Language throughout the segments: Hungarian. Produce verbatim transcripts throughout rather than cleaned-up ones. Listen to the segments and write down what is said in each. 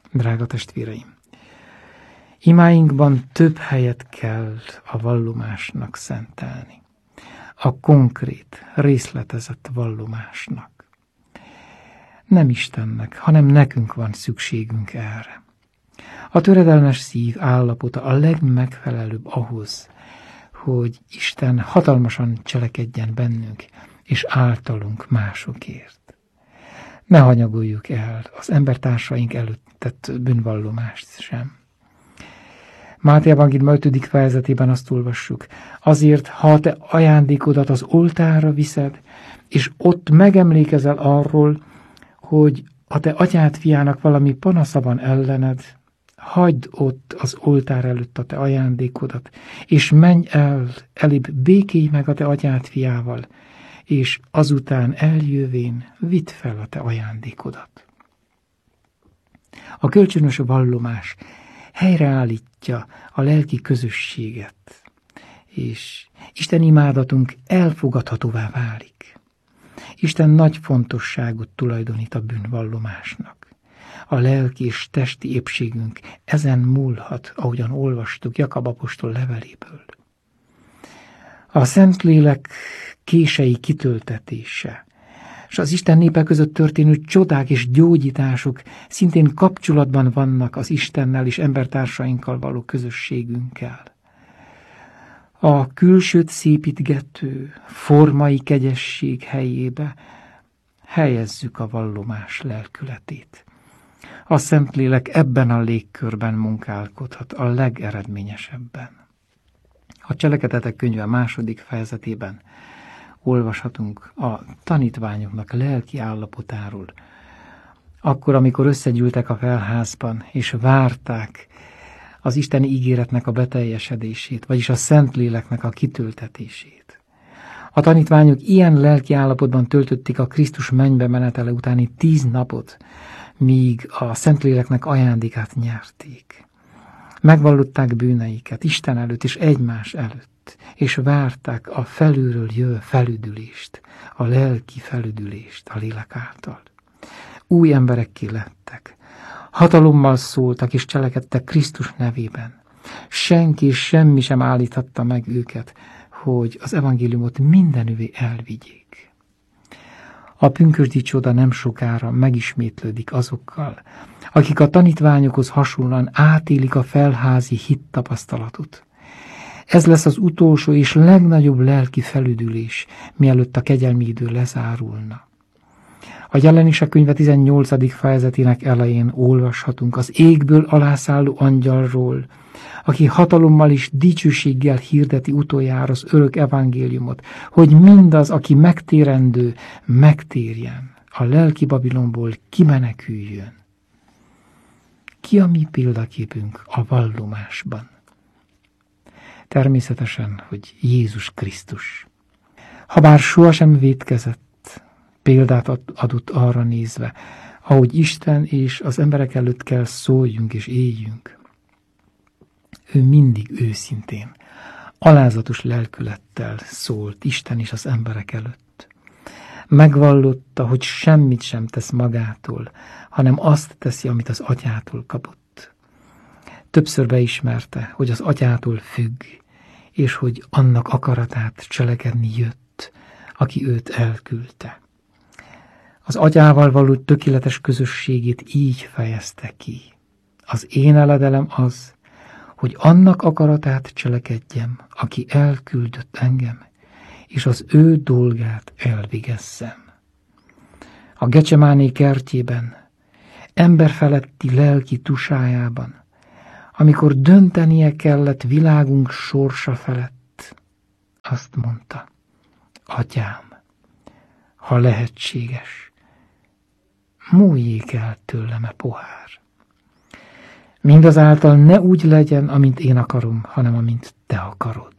Drága testvéreim! Imáinkban több helyet kell a vallomásnak szentelni. A konkrét, részletezett vallomásnak. Nem Istennek, hanem nekünk van szükségünk erre. A töredelmes szív állapota a legmegfelelőbb ahhoz, hogy Isten hatalmasan cselekedjen bennünk, és általunk másokért. Ne hanyagoljuk el az embertársaink előtt tett bűnvallomást sem. Máté evangéliuma ötödik fejezetében azt olvassuk: azért, ha te ajándékodat az oltárra viszed, és ott megemlékezel arról, hogy a te atyád fiának valami panasza van ellened, hagyd ott az oltár előtt a te ajándékodat, és menj el, elébb békélj meg a te atyád fiával, és azután eljövén vidd fel a te ajándékodat. A kölcsönös vallomás helyreállítja a lelki közösséget, és Isten imádatunk elfogadhatóvá válik. Isten nagy fontosságot tulajdonít a bűnvallomásnak. A lelki és testi épségünk ezen múlhat, ahogyan olvastuk Jakab apostol leveléből. A Szentlélek kései kitöltetése, és az Isten népe között történő csodák és gyógyítások szintén kapcsolatban vannak az Istennel és embertársainkkal való közösségünkkel. A külsőt szépítgető, formai kegyesség helyébe helyezzük a vallomás lelkületét. A Szentlélek ebben a légkörben munkálkodhat a legeredményesebben. A Cselekedetek könyve második fejezetében olvashatunk a tanítványoknak lelki állapotáról. Akkor, amikor összegyűltek a felházban, és várták az isteni ígéretnek a beteljesedését, vagyis a Szentléleknek a kitöltetését. A tanítványok ilyen lelki állapotban töltötték a Krisztus mennybe menetele utáni tíz napot, míg a Szentléleknek ajándékát nyerték. Megvallották bűneiket Isten előtt és egymás előtt, és várták a felülről jövő felüdülést, a lelki felüdülést a lélek által. Új emberekké lettek, hatalommal szóltak és cselekedtek Krisztus nevében. Senki és semmi sem állíthatta meg őket, hogy az evangéliumot mindenüvé elvigyék. A pünkösdi csoda nem sokára megismétlődik azokkal, akik a tanítványokhoz hasonlóan átélik a felházi hittapasztalatot. Ez lesz az utolsó és legnagyobb lelki felüdülés, mielőtt a kegyelmi idő lezárulna. A Jelenések könyve tizennyolcadik fejezetének elején olvashatunk az égből alászálló angyalról, aki hatalommal és dicsőséggel hirdeti utoljára az örök evangéliumot, hogy mindaz, aki megtérendő, megtérjen, a lelki Babilonból kimeneküljön. Ki a mi példaképünk a vallomásban? Természetesen, hogy Jézus Krisztus. Habár sohasem vétkezett, példát adott arra nézve, ahogy Isten és az emberek előtt kell szóljunk és éljünk. Ő mindig őszintén, alázatos lelkülettel szólt Isten és az emberek előtt. Megvallotta, hogy semmit sem tesz magától, hanem azt teszi, amit az atyától kapott. Többször beismerte, hogy az atyától függ, és hogy annak akaratát cselekedni jött, aki őt elküldte. Az atyával való tökéletes közösségét így fejezte ki. Az én eledelem az, hogy annak akaratát cselekedjem, aki elküldött engem, és az ő dolgát elvégezzem. A Gecsemáné kertjében, emberfeletti lelki tusájában, amikor döntenie kellett világunk sorsa felett, azt mondta: Atyám, ha lehetséges, múljék el tőlem e pohár. Mindazáltal ne úgy legyen, amint én akarom, hanem amint te akarod.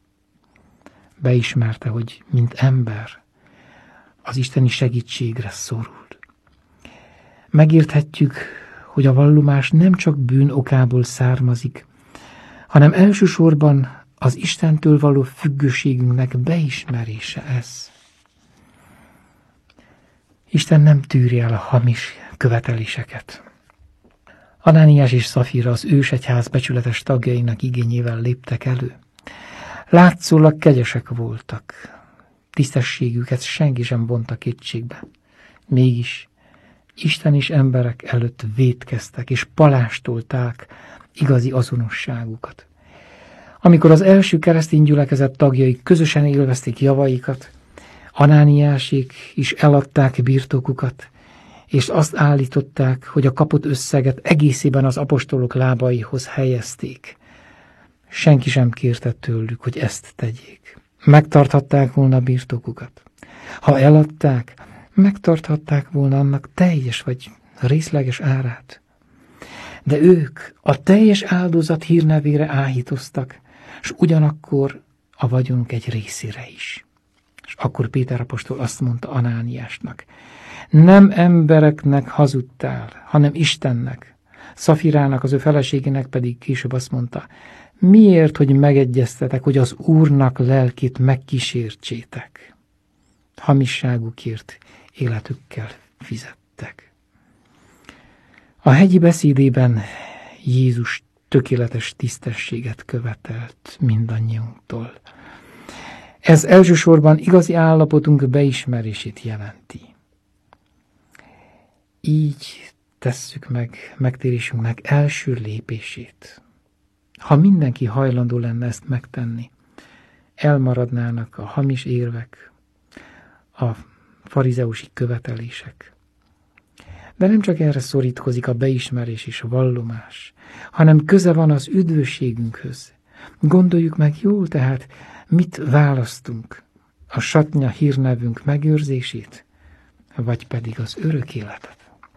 Beismerte, hogy mint ember az isteni segítségre szorul. Megérthetjük, hogy a vallomás nem csak bűn okából származik, hanem elsősorban az Istentől való függőségünknek beismerése ez. Isten nem tűri el a hamis követeléseket. Anániás és Szafira az ősegyház becsületes tagjainak igényével léptek elő. Látszólag kegyesek voltak, tisztességüket senki sem vonta kétségbe. Mégis Isten és emberek előtt vétkeztek és palástolták igazi azonosságukat. Amikor az első keresztény gyülekezet tagjai közösen élvezték javaikat, Anániásék is eladták birtokukat, és azt állították, hogy a kapott összeget egészében az apostolok lábaihoz helyezték. Senki sem kérte tőlük, hogy ezt tegyék. Megtarthatták volna a birtokukat. Ha eladták, megtarthatták volna annak teljes vagy részleges árát. De ők a teljes áldozat hírnevére áhítoztak, és ugyanakkor a vagyonuk egy részére is. És akkor Péter apostol azt mondta Anániásnak: nem embereknek hazudtál, hanem Istennek. Szafirának, az ő feleségének pedig később azt mondta: miért, hogy megegyeztetek, hogy az Úrnak lelkét megkísértsétek? Hamisságukért életükkel fizettek. A hegyi beszédében Jézus tökéletes tisztességet követelt mindannyiunktól. Ez elsősorban igazi állapotunk beismerését jelenti. Így tesszük meg megtérésünknek első lépését. Ha mindenki hajlandó lenne ezt megtenni, elmaradnának a hamis érvek, a farizeusi követelések. De nem csak erre szorítkozik a beismerés és a vallomás, hanem köze van az üdvösségünkhöz. Gondoljuk meg jól tehát, mit választunk, a satnya hírnevünk megőrzését, vagy pedig az örök életet.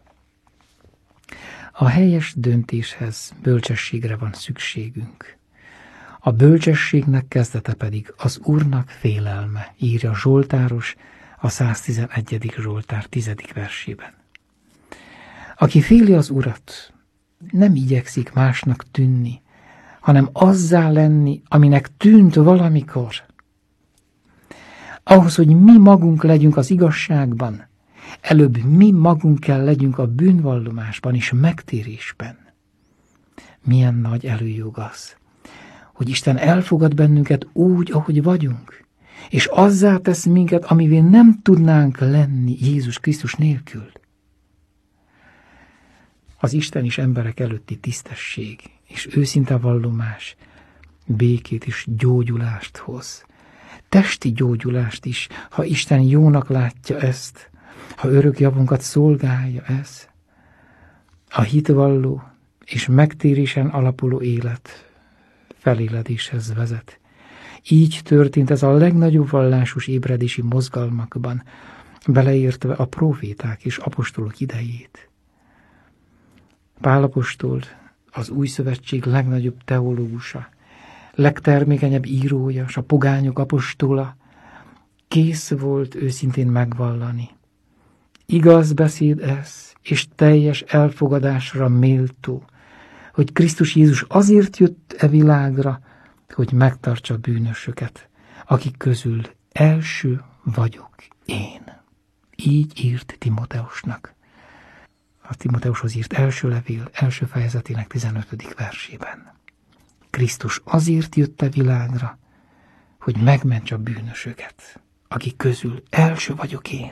A helyes döntéshez bölcsességre van szükségünk. A bölcsességnek kezdete pedig az Úrnak félelme, írja Zsoltáros a száztizenegyedik Zsoltár tizedik versében. Aki féli az Urat, nem igyekszik másnak tűnni, hanem azzá lenni, aminek tűnt valamikor. Ahhoz, hogy mi magunk legyünk az igazságban, előbb mi magunk kell legyünk a bűnvallomásban és megtérésben. Milyen nagy előjog az, hogy Isten elfogad bennünket úgy, ahogy vagyunk, és azzá tesz minket, amivé nem tudnánk lenni Jézus Krisztus nélkül. Az Isten és emberek előtti tisztesség és őszinte vallomás békét és gyógyulást hoz. Testi gyógyulást is, ha Isten jónak látja ezt, ha örök javunkat szolgálja ez. A hitvalló és megtérésen alapuló élet feléledéshez vezet. Így történt ez a legnagyobb vallásos ébredési mozgalmakban, beleértve a próféták és apostolok idejét. Pál apostol, az új szövetség legnagyobb teológusa, legtermékenyebb írója, s a pogányok apostola, kész volt őszintén megvallani. Igaz beszéd ez, és teljes elfogadásra méltó, hogy Krisztus Jézus azért jött e világra, hogy megtartsa bűnösöket, akik közül első vagyok én. Így írt Timoteusnak. A Timoteushoz írt első levél első fejezetének tizenötödik versében. Krisztus azért jött a világra, hogy megmentse a bűnösöket, akik közül első vagyok én.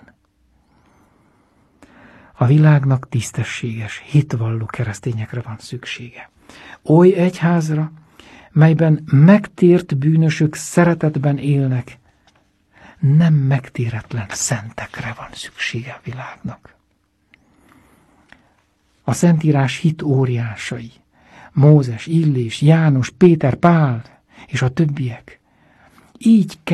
A világnak tisztességes, hitvalló keresztényekre van szüksége. Oly egyházra, melyben megtért bűnösök szeretetben élnek, nem megtéretlen szentekre van szüksége a világnak. A Szentírás hit óriásai, Mózes, Illés, János, Péter, Pál és a többiek így